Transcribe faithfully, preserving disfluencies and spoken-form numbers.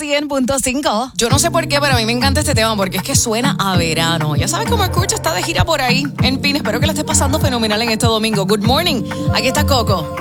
cien punto cinco. Yo no sé por qué, pero a mí me encanta este tema porque es que suena a verano. Ya sabes cómo escucha, está de gira por ahí. En fin, espero que la estés pasando fenomenal en este domingo. Good morning. Aquí está Coco.